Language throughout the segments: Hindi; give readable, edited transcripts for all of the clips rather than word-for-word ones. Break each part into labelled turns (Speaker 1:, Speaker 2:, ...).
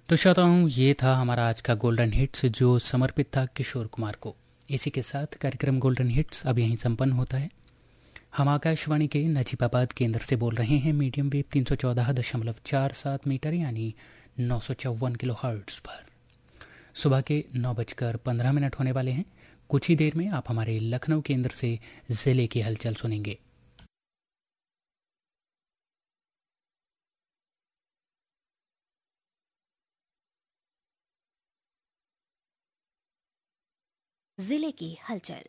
Speaker 1: तो श्रोताओं, ये था हमारा आज का गोल्डन हिट्स जो समर्पित था किशोर कुमार को। इसी के साथ कार्यक्रम गोल्डन हिट्स अब यहीं संपन्न होता है। हम आकाशवाणी के नजीबाबाद केंद्र से बोल रहे हैं मीडियम वेव 314.47 मीटर यानी 954 किलो हर्ट्ज पर। सुबह के 9:15 होने वाले हैं। कुछ ही देर में आप हमारे लखनऊ केंद्र से जिले की हलचल सुनेंगे।
Speaker 2: जिले की हलचल।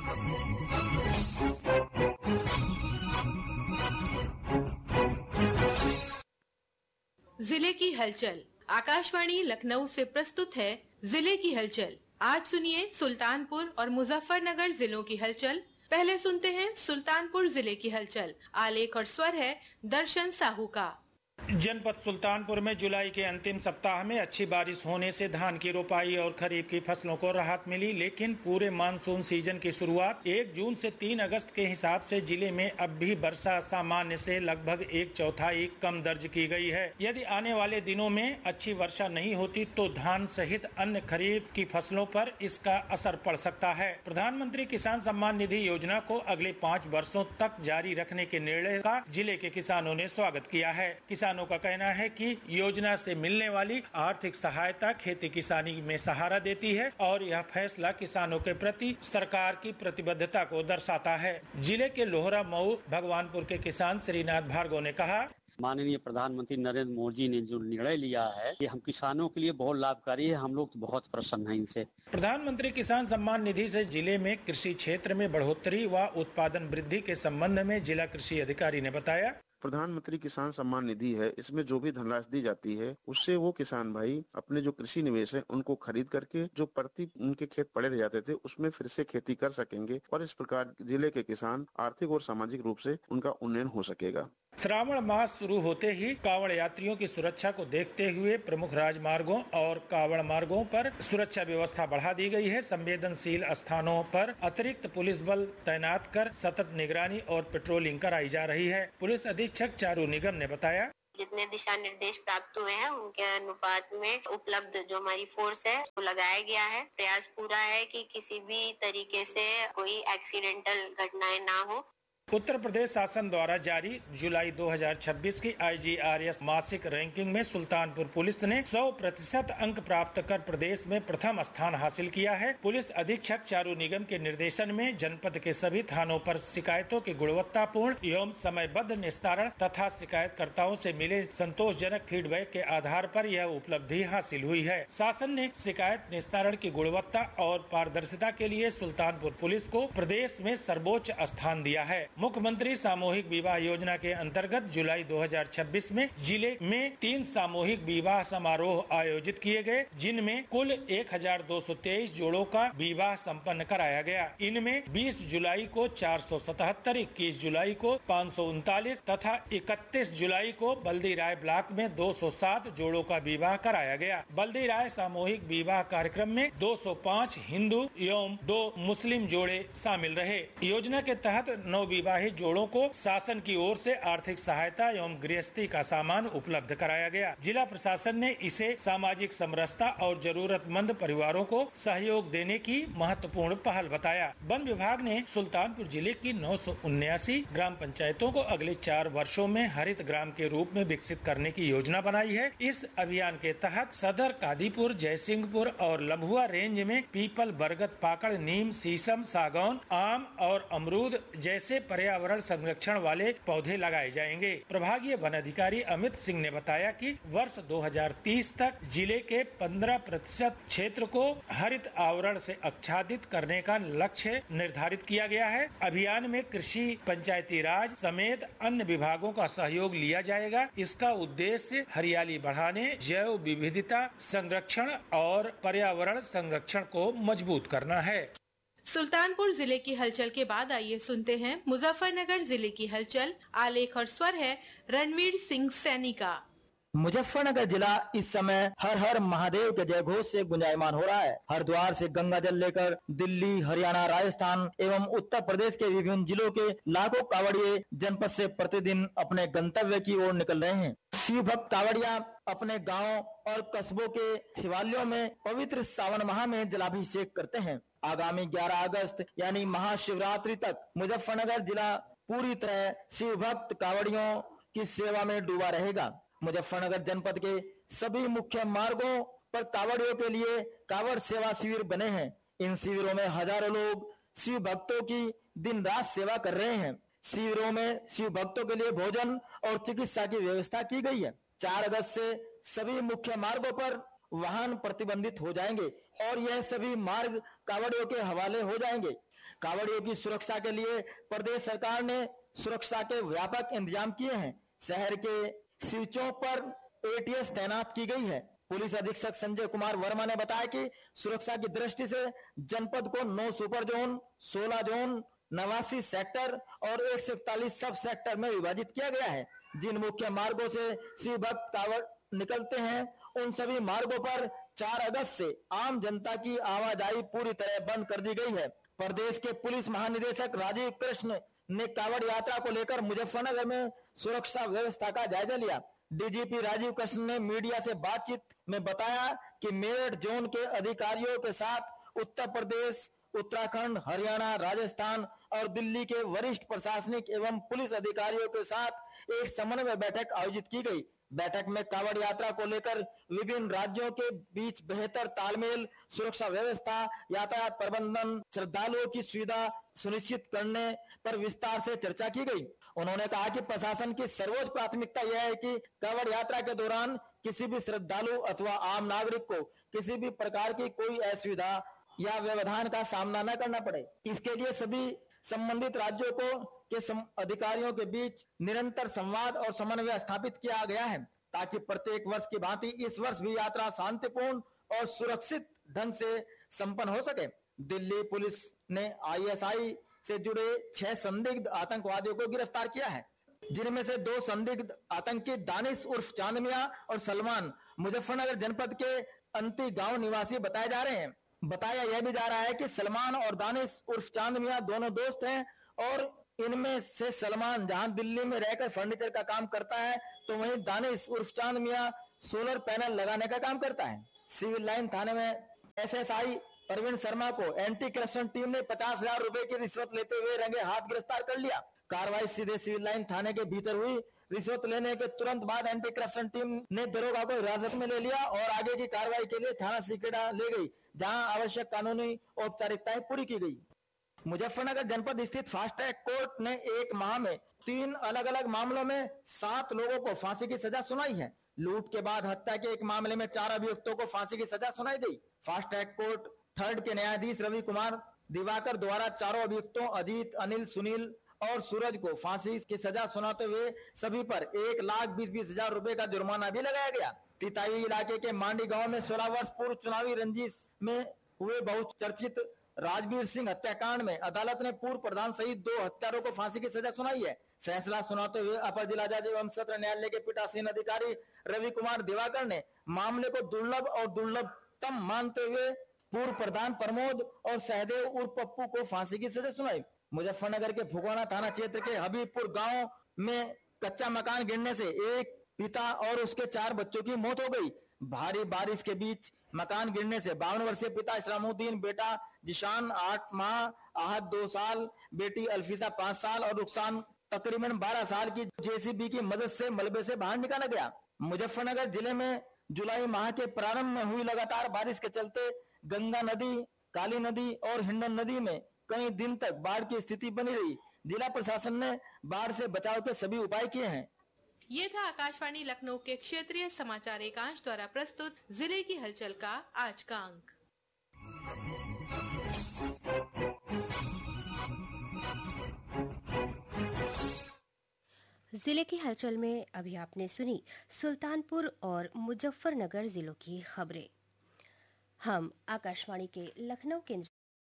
Speaker 3: जिले की हलचल आकाशवाणी लखनऊ से प्रस्तुत है। जिले की हलचल आज सुनिए सुल्तानपुर और मुजफ्फरनगर जिलों की हलचल। पहले सुनते हैं सुल्तानपुर जिले की हलचल। आलेख और स्वर है दर्शन साहू का।
Speaker 4: जनपद सुल्तानपुर में जुलाई के अंतिम सप्ताह में अच्छी बारिश होने से धान की रोपाई और खरीफ की फसलों को राहत मिली, लेकिन पूरे मानसून सीजन की शुरुआत 1 जून से 3 अगस्त के हिसाब से जिले में अब भी वर्षा सामान्य से लगभग 1/4 कम दर्ज की गई है। यदि आने वाले दिनों में अच्छी वर्षा नहीं होती तो धान सहित अन्य खरीफ की फसलों पर इसका असर पड़ सकता है। प्रधानमंत्री किसान सम्मान निधि योजना को अगले 5 वर्षों तक जारी रखने के निर्णय का जिले के किसानों ने स्वागत किया है। किसानों का कहना है कि योजना से मिलने वाली आर्थिक सहायता खेती किसानी में सहारा देती है और यह फैसला किसानों के प्रति सरकार की प्रतिबद्धता को दर्शाता है। जिले के लोहरा मऊ भगवानपुर के किसान श्रीनाथ भार्गव ने कहा,
Speaker 5: माननीय प्रधानमंत्री नरेंद्र मोदी ने जो निर्णय लिया है ये हम किसानों के लिए बहुत लाभकारी है। हम लोग तो बहुत प्रसन्न हैं इनसे।
Speaker 4: प्रधानमंत्री किसान सम्मान निधि से जिले में कृषि क्षेत्र में बढ़ोतरी व उत्पादन वृद्धि के संबंध में जिला कृषि अधिकारी ने बताया,
Speaker 6: प्रधानमंत्री किसान सम्मान निधि है, इसमें जो भी धनराशि दी जाती है उससे वो किसान भाई अपने जो कृषि निवेश है उनको खरीद करके जो प्रति उनके खेत पड़े रह जाते थे उसमें फिर से खेती कर सकेंगे और इस प्रकार जिले के किसान आर्थिक और सामाजिक रूप से उनका उन्नयन हो सकेगा।
Speaker 4: श्रावण मास शुरू होते ही कांवड़ यात्रियों की सुरक्षा को देखते हुए प्रमुख राजमार्गों और कांवड़ मार्गों पर सुरक्षा व्यवस्था बढ़ा दी गई है। संवेदनशील स्थानों पर अतिरिक्त पुलिस बल तैनात कर सतत निगरानी और पेट्रोलिंग कराई जा रही है। पुलिस अधीक्षक चारू निगम ने बताया,
Speaker 7: जितने दिशा निर्देश प्राप्त हुए हैं उनके अनुपात में उपलब्ध जो हमारी फोर्स है वो लगाया गया है। प्रयास पूरा है कि किसी भी तरीके से कोई एक्सीडेंटल घटनाएं ना हो।
Speaker 4: उत्तर प्रदेश शासन द्वारा जारी जुलाई 2026 की IGRS मासिक रैंकिंग में सुल्तानपुर पुलिस ने 100% अंक प्राप्त कर प्रदेश में प्रथम स्थान हासिल किया है। पुलिस अधीक्षक चारू निगम के निर्देशन में जनपद के सभी थानों पर शिकायतों के गुणवत्तापूर्ण एवं समयबद्ध निस्तारण तथा शिकायतकर्ताओं से मिले संतोषजनक फीडबैक के आधार पर यह उपलब्धि हासिल हुई है। शासन ने शिकायत निस्तारण की गुणवत्ता और पारदर्शिता के लिए सुल्तानपुर पुलिस को प्रदेश में सर्वोच्च स्थान दिया है। मुख्यमंत्री सामूहिक विवाह योजना के अंतर्गत जुलाई 2026 में जिले में 3 सामूहिक विवाह समारोह आयोजित किए गए, जिनमें कुल 1223 जोड़ों का विवाह संपन्न कराया गया। इनमें 20 जुलाई को 477, 21 जुलाई को 539 तथा 31 जुलाई को बल्दी राय ब्लॉक में 207 जोड़ों का विवाह कराया गया। बल्दी राय सामूहिक विवाह कार्यक्रम में 205 हिंदू एवं 2 मुस्लिम जोड़े शामिल रहे। योजना के तहत 9 विवाहित जोड़ों को शासन की ओर से आर्थिक सहायता एवं गृहस्थी का सामान उपलब्ध कराया गया। जिला प्रशासन ने इसे सामाजिक समरसता और जरूरतमंद परिवारों को सहयोग देने की महत्वपूर्ण पहल बताया। वन विभाग ने सुल्तानपुर जिले की 979 ग्राम पंचायतों को अगले 4 वर्षों में हरित ग्राम के रूप में विकसित करने की योजना बनाई है। इस अभियान के तहत सदर, कादीपुर, जयसिंहपुर और लम्हुआ रेंज में पीपल, बरगद, पाकड़, नीम, शीशम, सागौन, आम और अमरूद जैसे पर्यावरण संरक्षण वाले पौधे लगाए जाएंगे। प्रभागीय वन अधिकारी अमित सिंह ने बताया कि वर्ष 2030 तक जिले के 15% क्षेत्र को हरित आवरण से आच्छादित करने का लक्ष्य निर्धारित किया गया है। अभियान में कृषि, पंचायती राज समेत अन्य विभागों का सहयोग लिया जाएगा। इसका उद्देश्य हरियाली बढ़ाने, जैव विविधता संरक्षण और पर्यावरण संरक्षण को मजबूत करना है।
Speaker 3: सुल्तानपुर जिले की हलचल के बाद आइए सुनते हैं मुजफ्फरनगर जिले की हलचल। आलेख और स्वर है रणवीर सिंह सैनी का।
Speaker 8: मुजफ्फरनगर जिला इस समय हर हर महादेव के जयघोष से गुंजायमान हो रहा है। हरिद्वार से गंगा जल लेकर दिल्ली, हरियाणा, राजस्थान एवं उत्तर प्रदेश के विभिन्न जिलों के लाखों कांवड़िए जनपद से प्रतिदिन अपने गंतव्य की ओर निकल रहे हैं। शिव भक्त कांवड़िया अपने गांव और कस्बों के शिवालयों में पवित्र सावन माह में जलाभिषेक करते हैं। आगामी 11 अगस्त यानी महाशिवरात्रि तक मुजफ्फरनगर जिला पूरी तरह शिव भक्त कांवड़ियों की सेवा में डूबा रहेगा। मुजफ्फरनगर जनपद के सभी मुख्य मार्गों पर कांवड़ियों के लिए कांवड़ सेवा शिविर बने हैं। इन शिविरों में हजारों लोग शिव भक्तों की दिन रात सेवा कर रहे हैं। शिविरों में शिव भक्तों के लिए भोजन और चिकित्सा की व्यवस्था की गई है। 4 अगस्त से सभी मुख्य मार्गों पर वाहन प्रतिबंधित हो जाएंगे और यह सभी मार्ग कांवड़ियों के हवाले हो जाएंगे। कांवड़ियों की सुरक्षा के लिए प्रदेश सरकार ने सुरक्षा के व्यापक इंतजाम किए हैं। शहर के शिव चौक पर एटीएस तैनात की गई है। पुलिस अधीक्षक संजय कुमार वर्मा ने बताया कि सुरक्षा की दृष्टि से जनपद को 9 सुपर जोन, 16 जोन, 89 सेक्टर और 141 सब सेक्टर में विभाजित किया गया है। जिन मुख्य मार्गों से शिव भक्त कांवड़ निकलते हैं उन सभी मार्गों पर 4 अगस्त से आम जनता की आवाजाही पूरी तरह बंद कर दी गई है। प्रदेश के पुलिस महानिदेशक राजीव कृष्ण ने कांवड़ यात्रा को लेकर मुजफ्फरनगर में सुरक्षा व्यवस्था का जायजा लिया। डीजीपी राजीव कृष्ण ने मीडिया से बातचीत में बताया कि मेरठ जोन के अधिकारियों के साथ उत्तर प्रदेश, उत्तराखंड, हरियाणा, राजस्थान और दिल्ली के वरिष्ठ प्रशासनिक एवं पुलिस अधिकारियों के साथ एक समन्वय बैठक आयोजित की गई। बैठक में कांवड़ यात्रा को लेकर विभिन्न राज्यों के बीच बेहतर तालमेल, सुरक्षा व्यवस्था, यातायात प्रबंधन, श्रद्धालुओं की सुविधा सुनिश्चित करने पर विस्तार से चर्चा की गई। उन्होंने कहा कि प्रशासन की सर्वोच्च प्राथमिकता यह है कि कांवड़ यात्रा के दौरान किसी भी श्रद्धालु अथवा आम नागरिक को किसी भी प्रकार की कोई असुविधा या व्यवधान का सामना न करना पड़े। इसके लिए सभी संबंधित राज्यों को के अधिकारियों के बीच निरंतर संवाद और समन्वय स्थापित किया गया है ताकि प्रत्येक वर्ष की भांति इस वर्ष भी यात्रा शांतिपूर्ण और सुरक्षित ढंग से संपन्न हो सके। दिल्ली पुलिस ने आईएसआई से जुड़े 6 संदिग्ध आतंकवादियों को गिरफ्तार किया है, जिनमें से 2 संदिग्ध आतंकी दानिश उर्फ चांद मियां और सलमान मुजफ्फरनगर जनपद के अंती गांव निवासी बताए जा रहे हैं। बताया यह भी जा रहा है कि सलमान और दानिश उर्फ चांद मियां दोनों दोस्त हैं और इनमें से सलमान जहां दिल्ली में रहकर फर्नीचर का काम करता है तो वहीं दानिश उर्फ चांद मियां सोलर पैनल लगाने का काम करता है। सिविल लाइन थाने में एसएसआई प्रवीण शर्मा को एंटी करप्शन टीम ने 50,000 रुपए की रिश्वत लेते हुए रंगे हाथ गिरफ्तार कर लिया। कार्रवाई सीधे सिविल लाइन थाने के भीतर हुई। रिश्वत लेने के तुरंत बाद एंटी करप्शन टीम ने दरोगा को हिरासत में ले लिया और आगे की कार्रवाई के लिए थाना सिकड़ा ले गई, जहां आवश्यक कानूनी औपचारिकताएं पूरी की गई। मुजफ्फरनगर जनपद स्थित फास्ट ट्रैक कोर्ट ने 1 माह में 3 अलग अलग मामलों में 7 लोगों को फांसी की सजा सुनाई है। लूट के बाद हत्या के एक मामले में 4 अभियुक्तों को फांसी की सजा सुनाई गई। फास्ट ट्रैक कोर्ट 3rd के न्यायाधीश रवि कुमार दिवाकर द्वारा चारों अभियुक्तों अजीत, अनिल, सुनील और सूरज को फांसी की सजा सुनाते हुए सभी पर 1,20,20,000 रुपए का जुर्माना भी लगाया गया। तिताई इलाके के मांडी गांव में 16 वर्ष पूर्व चुनावी रंजिश में हुए बहुचर्चित राजवीर सिंह हत्याकांड में अदालत ने पूर्व प्रधान सहित 2 हत्यारों को फांसी की सजा सुनाई है। फैसला सुनाते हुए अपर जिला जज एवं सत्र न्यायालय के पीठासीन अधिकारी रवि कुमार दिवाकर ने मामले को दुर्लभ और दुर्लभतम मानते हुए पूर्व प्रधान प्रमोद और सहदेव उर्फ पप्पू को फांसी की सजा सुनाई। मुजफ्फरनगर के फुगवाना थाना क्षेत्र के हबीबपुर गांव में कच्चा मकान गिरने से एक पिता और उसके 4 बच्चों की मौत हो गई। भारी बारिश के बीच मकान गिरने से 52 वर्षीय पिता इस्लामुद्दीन, बेटा जिशान 8 माह, आहत 2 साल, बेटी अल्फीसा 5 साल और नुकसान तकरीबन 12 साल की जेसीबी की मदद से मलबे से बाहर निकाला गया। मुजफ्फरनगर जिले में जुलाई माह के प्रारंभ में हुई लगातार बारिश के चलते गंगा नदी, काली नदी और हिंडन नदी में कई दिन तक बाढ़ की स्थिति बनी रही। जिला प्रशासन ने बाढ़ से बचाव के सभी उपाय किए हैं।
Speaker 3: ये था आकाशवाणी लखनऊ के क्षेत्रीय समाचार एकांश द्वारा प्रस्तुत जिले की हलचल का आज का अंक।
Speaker 2: जिले की हलचल में अभी आपने सुनी सुल्तानपुर और मुजफ्फरनगर जिलों की खबरें। हम आकाशवाणी के लखनऊ केंद्र।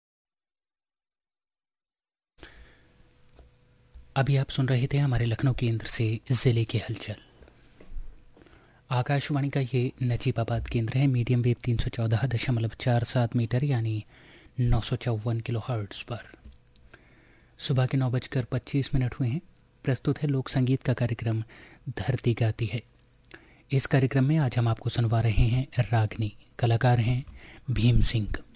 Speaker 1: अभी आप सुन रहे थे हमारे लखनऊ केंद्र से जिले की हलचल। आकाशवाणी का ये नजीबाबाद केंद्र है। मीडियम वेव 314.47 मीटर यानी 954 किलोहर्ट्ज़ पर। सुबह के 9:25 हुए हैं। प्रस्तुत है लोक संगीत का कार्यक्रम धरती गाती है। इस कार्यक्रम में आज हम आपको सुनवा रहे हैं रागनी। कलाकार हैं भीम सिंह।